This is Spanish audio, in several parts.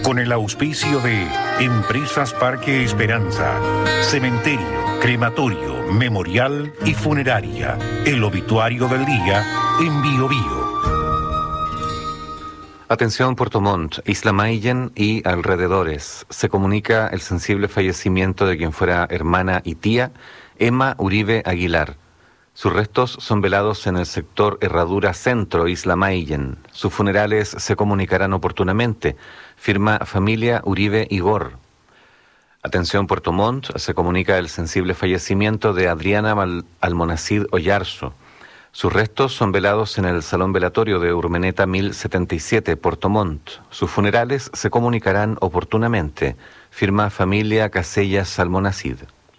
Con el auspicio de Empresas Parque Esperanza, Cementerio, Crematorio, Memorial y Funeraria. El obituario del día en Bio Bio. Atención Puerto Montt, Isla Mayen y alrededores. Se comunica el sensible fallecimiento de quien fuera hermana y tía, Emma Uribe Aguilar. Sus restos son velados en el sector Herradura Centro, Isla Mayen. Sus funerales se comunicarán oportunamente. Firma Familia Uribe Igor. Atención Puerto Montt, se comunica el sensible fallecimiento de Adriana Almonacid Oyarzo. Sus restos son velados en el Salón Velatorio de Urmeneta 1077, Puerto Montt. Sus funerales se comunicarán oportunamente. Firma Familia Casellas Almonacid.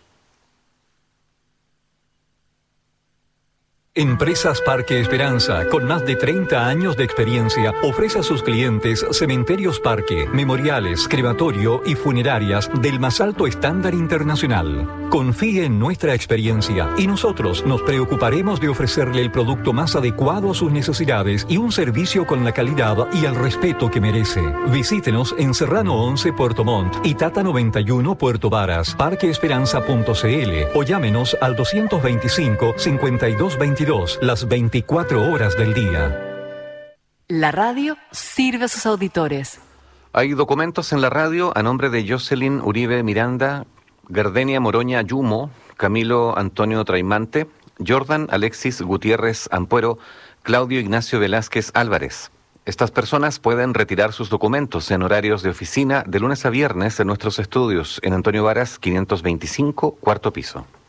Empresas Parque Esperanza, con más de 30 años de experiencia, ofrece a sus clientes cementerios parque, memoriales, crematorio y funerarias del más alto estándar internacional. Confíe en nuestra experiencia y nosotros nos preocuparemos de ofrecerle el producto más adecuado a sus necesidades y un servicio con la calidad y el respeto que merece. Visítenos en Serrano 11 Puerto Montt y Tata 91 Puerto Varas, parqueesperanza.cl o llámenos al 225-5222 las 24 horas del día. La radio sirve a sus auditores. Hay documentos en la radio a nombre de Jocelyn Uribe Miranda, Gardenia Moroña Yumo, Camilo Antonio Traimante, Jordan Alexis Gutiérrez Ampuero, Claudio Ignacio Velázquez Álvarez. Estas personas pueden retirar sus documentos en horarios de oficina de lunes a viernes en nuestros estudios en Antonio Varas 525, cuarto piso.